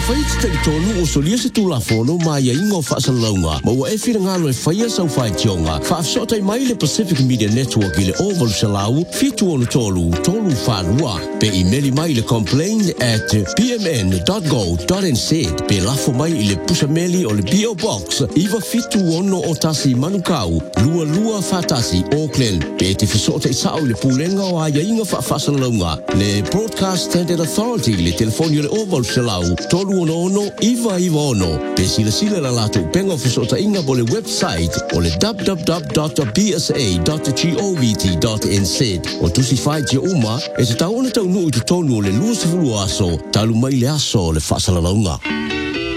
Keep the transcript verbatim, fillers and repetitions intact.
Afait te tonu o solia se tu la fono ma ia ingo whaasalonga. Ma ua e whira ngalo e whaia sau whai tionga. Whaafsota i mai le Pacific Media Network i le Oval Salau, fitu onu tolu, tolu whanua. Pe i meli mai le complain at p m n dot go dot n z. Pe lafo mai i le pusameli o le P O Box. Iwa fitu ono o tasi manukau, lua lua whatasi Auckland. Pe te whasota i sao le pulenga o aia inga whaasalonga. Le Broadcast Standard Authority le telefoni o le Oval Salau, tolu ono ono, iwa iwa ono. Pe sila sila la lato penga o whasota inga bo le website o le w w w dot b s a dot govt dot n z. O tusi whai tia uma, e te tau ona tau nui te tonu o le lua sifuru aso, talu mai le aso le whaasalonga.